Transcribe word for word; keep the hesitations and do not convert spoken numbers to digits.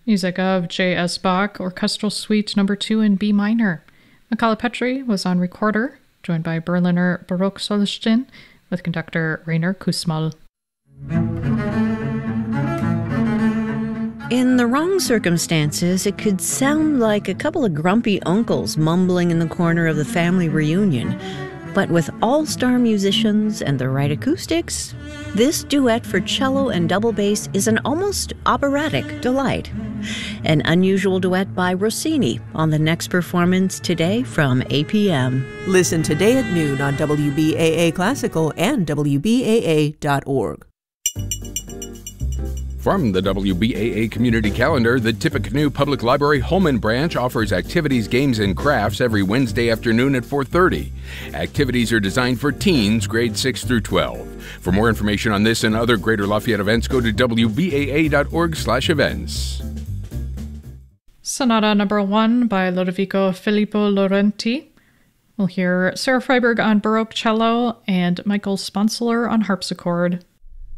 Music of J S. Bach, Orchestral Suite Number two in B minor. Michala Petri was on recorder, joined by Berliner Barocksolisten with conductor Rainer Kussmaul. In the wrong circumstances, it could sound like a couple of grumpy uncles mumbling in the corner of the family reunion. But with all-star musicians and the right acoustics, this duet for cello and double bass is an almost operatic delight. An unusual duet by Rossini on the next performance today from A P M. Listen today at noon on W B A A Classical and W B A A dot org. From the W B A A Community Calendar, the Tippecanoe Public Library Holman Branch offers activities, games, and crafts every Wednesday afternoon at four thirty. Activities are designed for teens, grades six through twelve. For more information on this and other Greater Lafayette events, go to W B A A dot org slash events. Sonata number one by Lodovico Filippo Laurenti. We'll hear Sarah Freiberg on Baroque cello and Michael Sponsler on harpsichord.